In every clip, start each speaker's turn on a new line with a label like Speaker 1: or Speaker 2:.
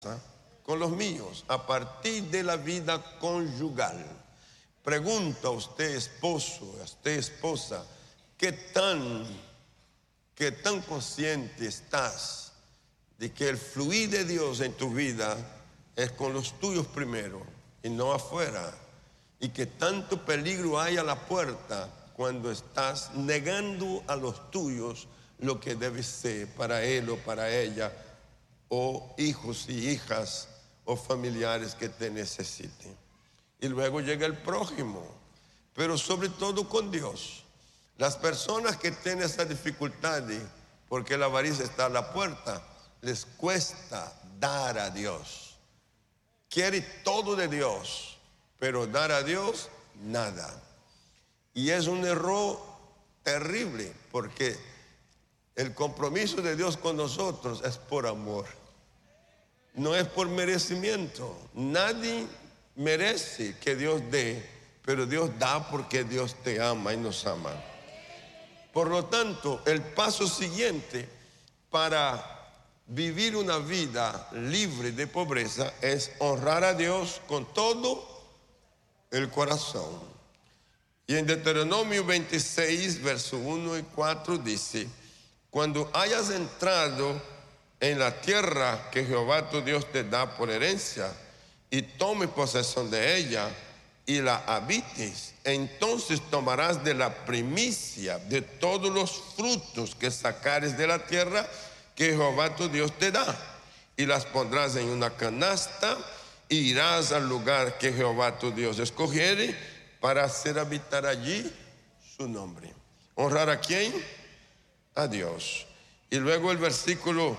Speaker 1: con los míos a partir de la vida conyugal. Pregunto a usted, esposo, a usted, esposa, ¿qué tan consciente estás de que el fluir de Dios en tu vida es con los tuyos primero y no afuera? Y que tanto peligro hay a la puerta cuando estás negando a los tuyos lo que debe ser para él o para ella, o hijos y hijas o familiares que te necesiten. Y luego llega el prójimo, pero sobre todo con Dios. Las personas que tienen esa dificultad, porque la avaricia está a la puerta, les cuesta dar a Dios. Quiere todo de Dios, pero dar a Dios nada. Y es un error terrible, porque el compromiso de Dios con nosotros es por amor, no es por merecimiento. Nadie merece que Dios dé, pero Dios da porque Dios te ama y nos ama. Por lo tanto, el paso siguiente para vivir una vida libre de pobreza es honrar a Dios con todo el corazón. Y en Deuteronomio 26, verso 1 y 4 dice: cuando hayas entrado en la tierra que Jehová tu Dios te da por herencia, y tomes posesión de ella, y la habites, entonces tomarás de la primicia de todos los frutos que sacares de la tierra que Jehová tu Dios te da, y las pondrás en una canasta, y irás al lugar que Jehová tu Dios escogiere para hacer habitar allí su nombre. ¿Honrar a quién? A Dios. Y luego el versículo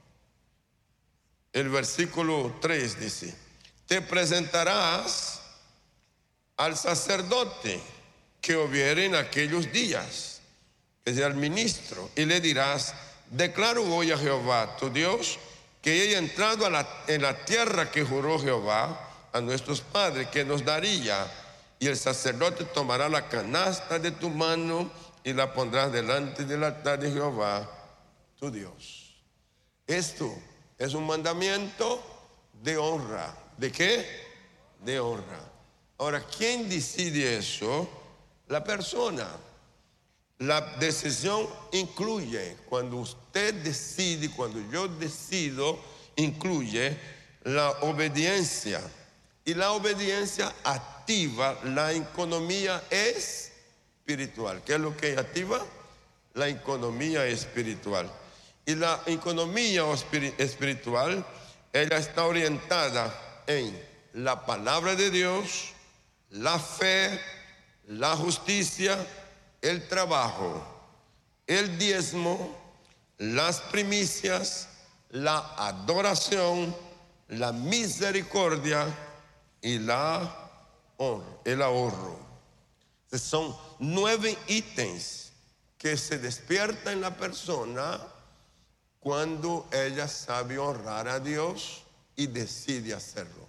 Speaker 1: 3 dice: te presentarás al sacerdote que hubiere en aquellos días, que sea el ministro, y le dirás: declaro hoy a Jehová tu Dios que he entrado en la tierra que juró Jehová a nuestros padres que nos daría, y el sacerdote tomará la canasta de tu mano y la pondrás delante del altar de Jehová tu Dios. Esto es un mandamiento de honra. ¿De qué? De honra. Ahora, ¿quién decide eso? La persona. La decisión incluye, cuando usted decide, cuando yo decido, incluye la obediencia. Y la obediencia activa la economía espiritual. ¿Qué es lo que activa? La economía espiritual. Y la economía espiritual, ella está orientada en la palabra de Dios, la fe, la justicia, el trabajo, el diezmo, las primicias, la adoración, la misericordia y el ahorro. Son 9 ítems que se despiertan en la persona cuando ella sabe honrar a Dios y decide hacerlo.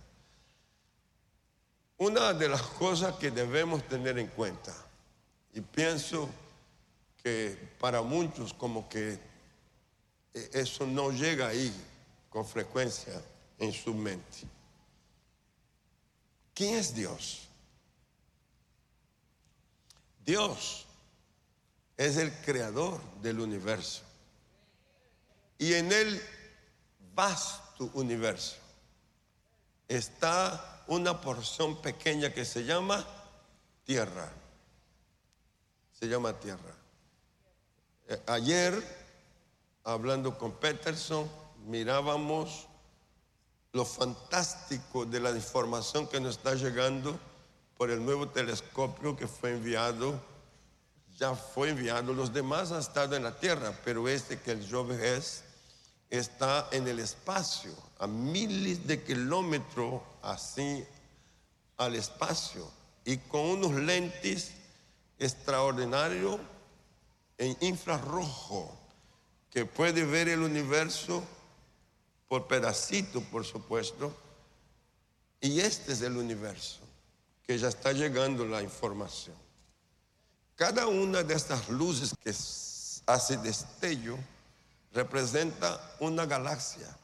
Speaker 1: Una de las cosas que debemos tener en cuenta, y pienso que para muchos como que eso no llega ahí con frecuencia en su mente. ¿Quién es Dios? Dios es el creador del universo. Y en el vasto universo está una porción pequeña que se llama tierra. Se llama tierra. Ayer, hablando con Peterson, mirábamos lo fantástico de la información que nos está llegando por el nuevo telescopio que fue enviado. Ya fue enviado, los demás han estado en la tierra, pero este que el Jove está en el espacio, a miles de kilómetros así al espacio, y con unos lentes extraordinarios en infrarrojo, que puede ver el universo por pedacitos, por supuesto. Y este es el universo, que ya está llegando la información. Cada una de estas luces que hace destello representa una galaxia.